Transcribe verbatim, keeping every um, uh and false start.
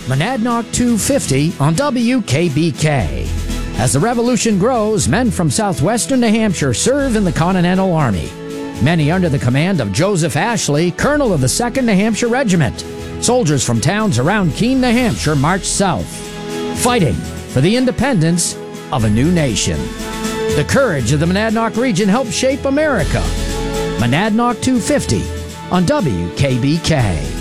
Monadnock two fifty on W K B K. As the Revolution grows, men from southwestern New Hampshire serve in the Continental Army. Many under the command of Joseph Ashley, colonel of the second New Hampshire Regiment. Soldiers from towns around Keene, New Hampshire march south, fighting for the independence of a new nation. The courage of the Monadnock region helped shape America. Monadnock two fifty on W K B K.